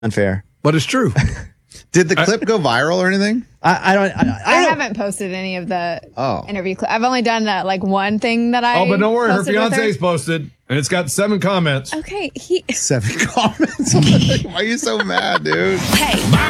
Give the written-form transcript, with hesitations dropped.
unfair. But it's true. Did the clip go viral or anything? I haven't posted any of the interview clips. I've only done one thing that I. Oh, but don't worry, her posted with fiance's posted, and it's got 7 comments. Okay, 7 comments. Why are you so mad, dude? Hey,